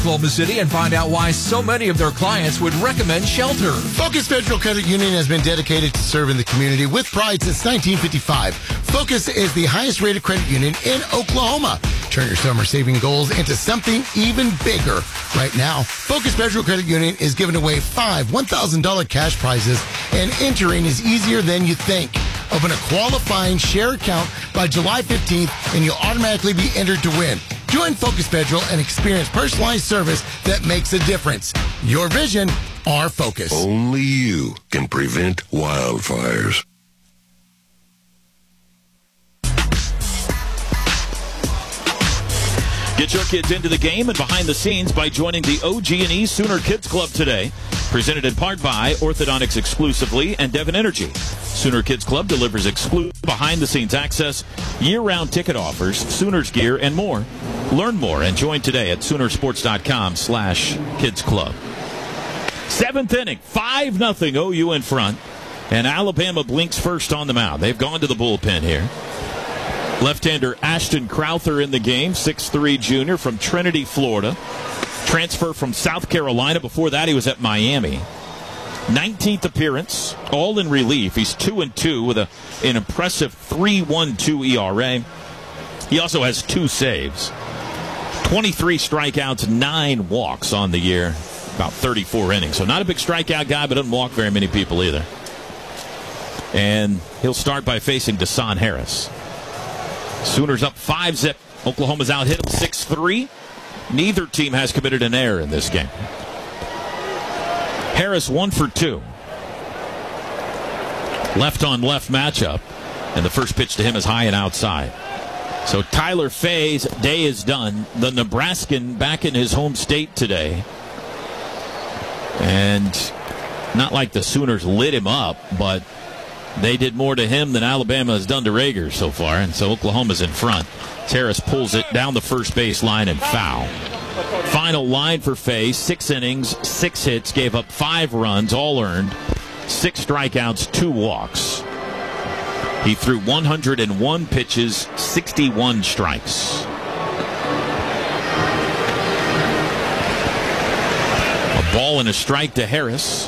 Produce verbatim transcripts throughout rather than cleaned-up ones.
Oklahoma City and find out why so many of their clients would recommend Shelter. Focus Federal Credit Union has been dedicated to serving the community with pride since nineteen fifty-five. Focus is the highest rated credit union in Oklahoma. Turn your summer saving goals into something even bigger. Right now, Focus Federal Credit Union is giving away five one thousand dollars cash prizes, and entering is easier than you think. Open a qualifying share account by July fifteenth, and you'll automatically be entered to win. Join Focus Federal and experience personalized service that makes a difference. Your vision, our focus. Only you can prevent wildfires. Get your kids into the game and behind the scenes by joining the O G and E Sooner Kids Club today. Presented in part by Orthodontics Exclusively and Devon Energy. Sooner Kids Club delivers exclusive behind-the-scenes access, year-round ticket offers, Sooners gear, and more. Learn more and join today at Soonersports.com slash Kids Club. Seventh inning, five nothing O U in front, and Alabama blinks first on the mound. They've gone to the bullpen here. Left-hander Ashton Crowther in the game, six three junior from Trinity, Florida. Transfer from South Carolina. Before that, he was at Miami. nineteenth appearance, all in relief. He's two and two with a, an impressive three point one two E R A. He also has two saves. twenty-three strikeouts, nine walks on the year. About thirty-four innings. So not a big strikeout guy, but doesn't walk very many people either. And he'll start by facing Desan Harris. Sooners up five zip. Oklahoma's out hit him six three. Neither team has committed an error in this game. Harris one for two. Left on left matchup. And the first pitch to him is high and outside. So Tyler Fay's day is done. The Nebraskan back in his home state today. And not like the Sooners lit him up, but they did more to him than Alabama has done to Rager so far, and so Oklahoma's in front. Harris pulls it down the first base line and foul. Final line for Fay, six innings, six hits, gave up five runs, all earned, six strikeouts, two walks. He threw one hundred one pitches, sixty-one strikes. A ball and a strike to Harris.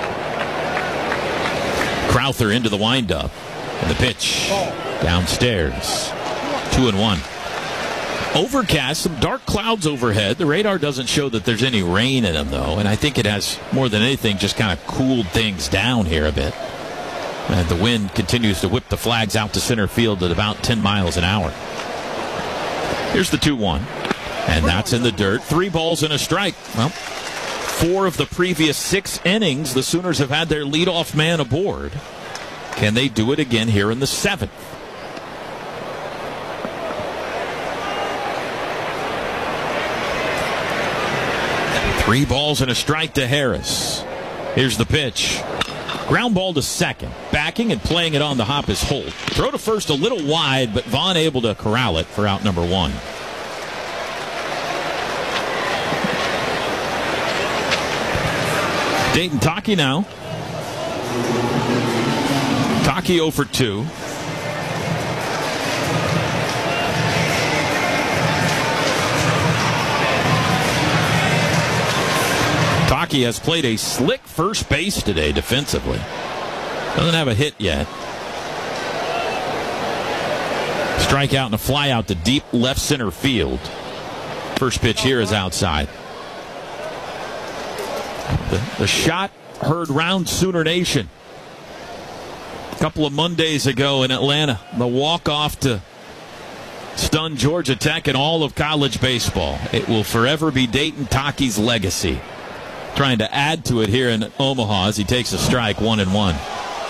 Crowther into the windup. And the pitch downstairs. Two and one. Overcast, some dark clouds overhead. The radar doesn't show that there's any rain in them, though. And I think it has, more than anything, just kind of cooled things down here a bit. And the wind continues to whip the flags out to center field at about ten miles an hour. Here's the two one. And that's in the dirt. Three balls and a strike. Well, four of the previous six innings, the Sooners have had their leadoff man aboard. Can they do it again here in the seventh? Three balls and a strike to Harris. Here's the pitch. Ground ball to second. Backing and playing it on the hop is Holt. Throw to first a little wide, but Vaughn able to corral it for out number one. Dayton Taki now. Taki zero for two. Taki has played a slick first base today defensively. Doesn't have a hit yet. Strikeout and a fly out to deep left center field. First pitch here is outside. The, the shot heard round Sooner Nation a couple of Mondays ago in Atlanta. The walk-off to stun Georgia Tech and all of college baseball. It will forever be Dayton Taki's legacy. Trying to add to it here in Omaha as he takes a strike, one and one.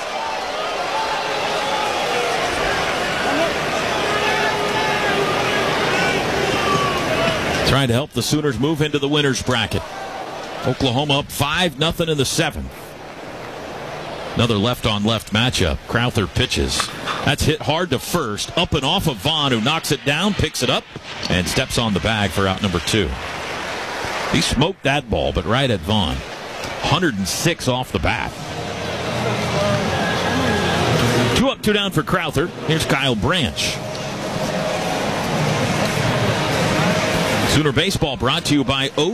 Trying to help the Sooners move into the winner's bracket. Oklahoma up five nothing in the seventh. Another left-on-left matchup. Crowther pitches. That's hit hard to first. Up and off of Vaughn, who knocks it down, picks it up, and steps on the bag for out number two. He smoked that ball, but right at Vaughn. one hundred six off the bat. Two up, two down for Crowther. Here's Kyle Branch. Sooner Baseball brought to you by O